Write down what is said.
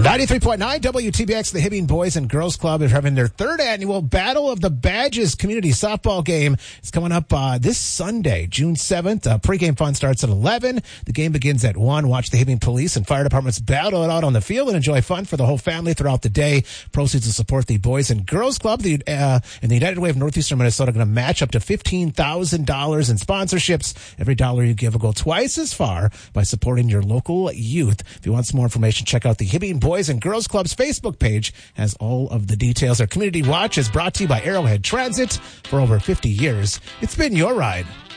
93.9 WTBX, the Hibbing Boys and Girls Club, is having their third annual Battle of the Badges community softball game. It's coming up this Sunday, June 7th. Pre-game fun starts at 11. The game begins at 1. Watch the Hibbing Police and Fire Departments battle it out on the field and enjoy fun for the whole family throughout the day. Proceeds will support the Boys and Girls Club. And the United Way of Northeastern Minnesota are going to match up to $15,000 in sponsorships. Every dollar you give will go twice as far by supporting your local youth. If you want some more information, check out the Hibbing Boys and Girls Club's Facebook page. Has all of the details. Our Community Watch is brought to you by Arrowhead Transit. For over 50 years, it's been your ride.